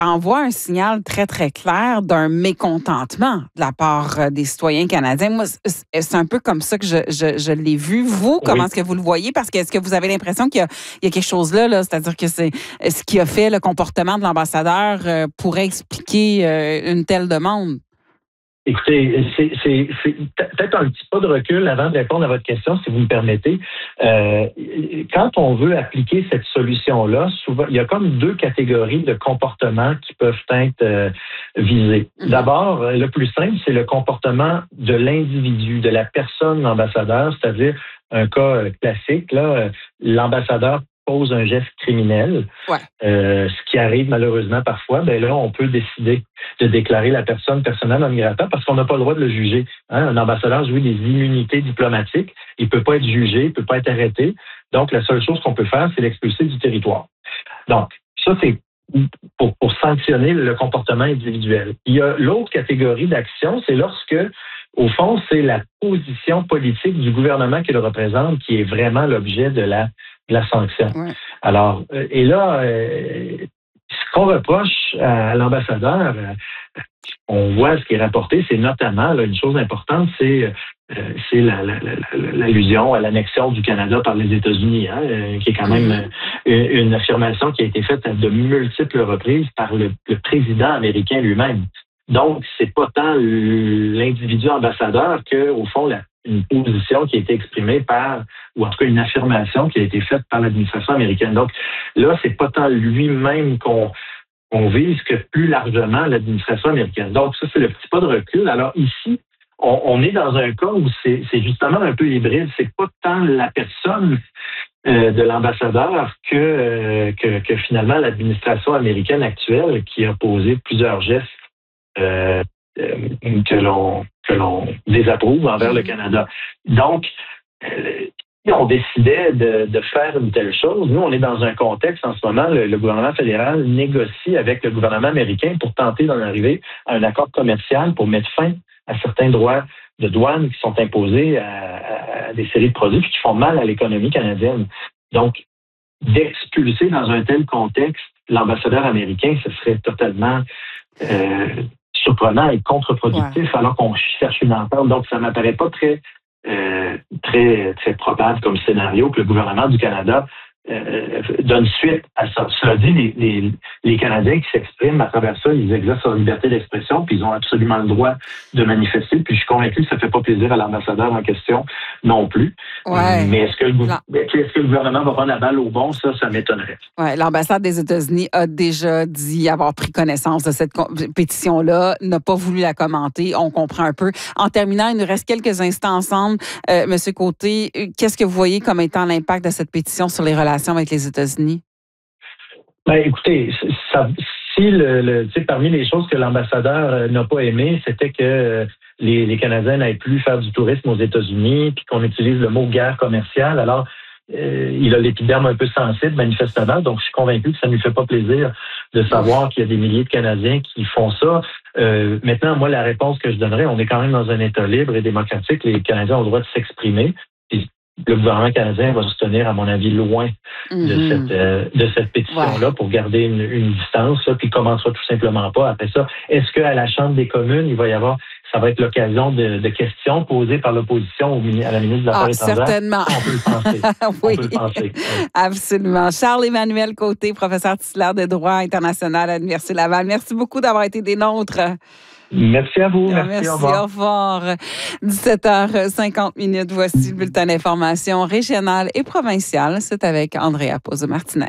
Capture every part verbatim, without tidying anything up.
envoie un signal très, très clair d'un mécontentement de la part des citoyens canadiens. Moi, c'est un peu comme ça que je, je, je l'ai vu. Vous, comment oui. est-ce que vous le voyez? Parce que est-ce que vous avez l'impression qu'il y a, il y a quelque chose là, là, c'est-à-dire que c'est ce qui a fait le comportement de l'ambassadeur euh, pourrait expliquer euh, une telle demande? Écoutez, c'est, c'est, c'est peut-être un petit pas de recul avant de répondre à votre question, si vous me permettez. Euh, quand on veut appliquer cette solution-là, souvent, il y a comme deux catégories de comportements qui peuvent être euh, visés. D'abord, le plus simple, c'est le comportement de l'individu, de la personne ambassadeur, c'est-à-dire un cas classique, là, l'ambassadeur pose un geste criminel, ouais. euh, ce qui arrive malheureusement parfois, ben là, on peut décider de déclarer la personne persona non grata parce qu'on n'a pas le droit de le juger. Hein? Un ambassadeur jouit des immunités diplomatiques, il ne peut pas être jugé, il ne peut pas être arrêté. Donc, la seule chose qu'on peut faire, c'est l'expulser du territoire. Donc, ça, c'est pour, pour sanctionner le comportement individuel. Il y a l'autre catégorie d'action, c'est lorsque, au fond, c'est la position politique du gouvernement qui le représente qui est vraiment l'objet de la la sanction. Ouais. Alors, euh, et là, euh, ce qu'on reproche à l'ambassadeur, euh, on voit ce qui est rapporté, c'est notamment, là, une chose importante, c'est, euh, c'est la, la, la, l'allusion à l'annexion du Canada par les États-Unis, hein, euh, qui est quand même euh, une, une affirmation qui a été faite à de multiples reprises par le, le président américain lui-même. Donc, c'est pas tant l'individu ambassadeur que, au fond, la une position qui a été exprimée par, ou en tout cas une affirmation qui a été faite par l'administration américaine. Donc là, c'est pas tant lui-même qu'on, qu'on vise que plus largement l'administration américaine. Donc ça, c'est le petit pas de recul. Alors ici, on, on est dans un cas où c'est, c'est justement un peu hybride. C'est pas tant la personne euh, de l'ambassadeur que, euh, que, que finalement l'administration américaine actuelle qui a posé plusieurs gestes euh, euh, que l'on que l'on désapprouve envers le Canada. Donc, euh, si on décidait de, de faire une telle chose, nous, on est dans un contexte, en ce moment, le, le gouvernement fédéral négocie avec le gouvernement américain pour tenter d'en arriver à un accord commercial pour mettre fin à certains droits de douane qui sont imposés à, à des séries de produits qui font mal à l'économie canadienne. Donc, d'expulser dans un tel contexte l'ambassadeur américain, ce serait totalement euh, surprenant et contre-productif, ouais. alors qu'on cherche une entente. Donc, ça ne m'apparaît pas très, euh, très, très probable comme scénario que le gouvernement du Canada euh, donne suite à ça. Cela dit, les, les, les Canadiens qui s'expriment à travers ça, ils exercent leur liberté d'expression, puis ils ont absolument le droit de manifester. Puis je suis convaincu que ça ne fait pas plaisir à l'ambassadeur en question non plus. Ouais. Mais est-ce que, le, est-ce que le gouvernement va prendre la balle au bon? Ça, ça m'étonnerait. Ouais, l'ambassade des États-Unis a déjà dit avoir pris connaissance de cette pétition-là, n'a pas voulu la commenter. On comprend un peu. En terminant, il nous reste quelques instants ensemble. Euh, Monsieur Côté, qu'est-ce que vous voyez comme étant l'impact de cette pétition sur les relations avec les États-Unis? Ben, écoutez, ça, si le, le, tu sais, parmi les choses que l'ambassadeur euh, n'a pas aimé, c'était que euh, les, les Canadiens n'aillent plus faire du tourisme aux États-Unis, puis qu'on utilise le mot guerre commerciale. Alors, euh, il a l'épiderme un peu sensible, manifestement. Donc, je suis convaincu que ça ne lui fait pas plaisir de savoir qu'il y a des milliers de Canadiens qui font ça. Euh, maintenant, moi, la réponse que je donnerais, on est quand même dans un État libre et démocratique. Les Canadiens ont le droit de s'exprimer. Puis, le gouvernement canadien va se tenir, à mon avis, loin mm-hmm. de cette euh, de cette pétition-là ouais. pour garder une, une distance, là, puis il commencera tout simplement pas après ça. Est-ce qu'à la Chambre des communes, il va y avoir, ça va être l'occasion de, de questions posées par l'opposition au, à la ministre des Affaires ah, étrangères? Certainement. On peut le penser. oui. On peut le penser. Oui. Absolument. Charles-Emmanuel Côté, professeur titulaire de droit international à l'Université Laval. Merci beaucoup d'avoir été des nôtres. Merci à vous. Merci, Merci au revoir. Au revoir. dix-sept heures cinquante minutes, voici le bulletin d'information régionale et provinciale. C'est avec Andrea Pozzo-Martinez.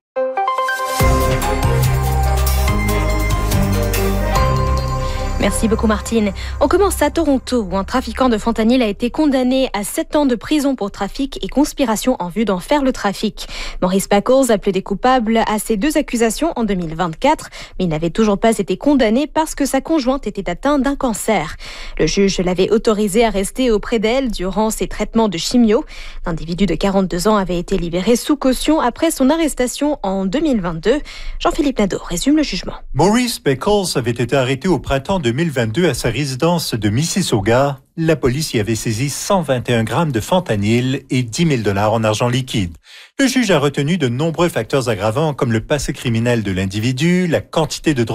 Merci beaucoup Martine. On commence à Toronto où un trafiquant de fentanyl a été condamné à sept ans de prison pour trafic et conspiration en vue d'en faire le trafic. Maurice Packles a plaidé coupable à ces deux accusations en deux mille vingt-quatre, mais il n'avait toujours pas été condamné parce que sa conjointe était atteinte d'un cancer. Le juge l'avait autorisé à rester auprès d'elle durant ses traitements de chimio. L'individu de quarante-deux ans avait été libéré sous caution après son arrestation en deux mille vingt-deux. Jean-Philippe Nadeau résume le jugement. Maurice Packles avait été arrêté au printemps deux mille vingt-deux, à sa résidence de Mississauga, la police y avait saisi cent vingt et un grammes de fentanyl et dix mille dollars en argent liquide. Le juge a retenu de nombreux facteurs aggravants comme le passé criminel de l'individu, la quantité de drogue